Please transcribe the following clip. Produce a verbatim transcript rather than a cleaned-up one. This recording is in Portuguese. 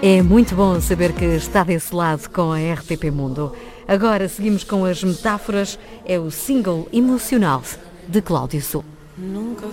É muito bom saber que está desse lado com a R T P Mundo. Agora seguimos com as metáforas. É o single emocional de Cláudio Sul. Nunca